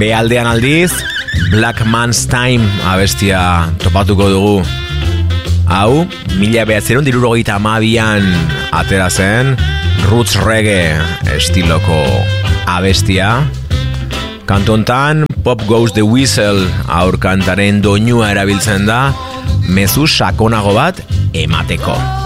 Bealdean aldiz, Black Man's Time abestia topatuko dugu. Hau, 1972an atera zen, roots reggae estiloko abestia. Kantontan, Pop Goes the Whistle aurkantaren doinua erabiltzen da, mezu sakonago bat emateko.